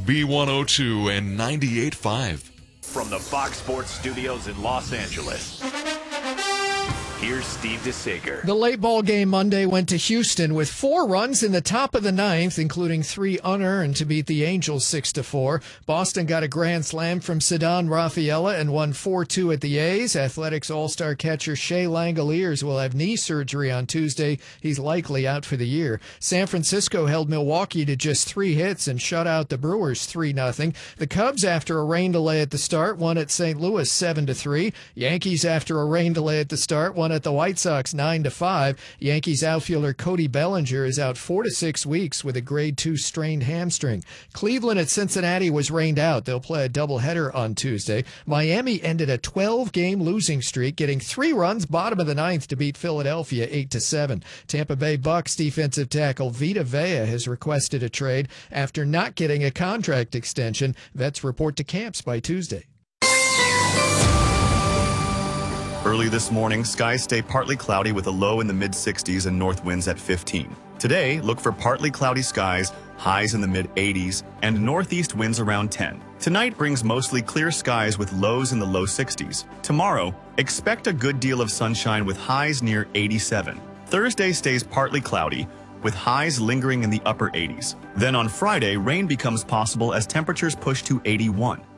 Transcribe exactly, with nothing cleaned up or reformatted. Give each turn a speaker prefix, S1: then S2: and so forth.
S1: B one oh two and ninety-eight point five.
S2: From the Fox Sports Studios in Los Angeles, here's Steve DeSager.
S3: The late ball game Monday went to Houston with four runs in the top of the ninth, including three unearned to beat the Angels six to four. Boston got a grand slam from Ceddanne Rafaela and won four two at the A's. Athletics All-Star catcher Shea Langoliers will have knee surgery on Tuesday. He's likely out for the year. San Francisco held Milwaukee to just three hits and shut out the Brewers three nothing. The Cubs, after a rain delay at the start, won at Saint Louis seven to three. Yankees, after a rain delay at the start, won at the White Sox nine to five. Yankees outfielder Cody Bellinger is out four to six weeks with a grade two strained hamstring. Cleveland at Cincinnati was rained out. They'll play a doubleheader on Tuesday. Miami ended a twelve-game losing streak, getting three runs bottom of the ninth to beat Philadelphia eight to seven. Tampa Bay Bucks defensive tackle Vita Vea has requested a trade after not getting a contract extension. Vets report to camps by Tuesday.
S4: Early this morning, skies stay partly cloudy with a low in the mid sixties and north winds at fifteen. Today, look for partly cloudy skies, highs in the mid eighties, and northeast winds around ten. Tonight brings mostly clear skies with lows in the low sixties. Tomorrow, expect a good deal of sunshine with highs near eighty-seven. Thursday stays partly cloudy, with highs lingering in the upper eighties. Then on Friday, rain becomes possible as temperatures push to eighty-one.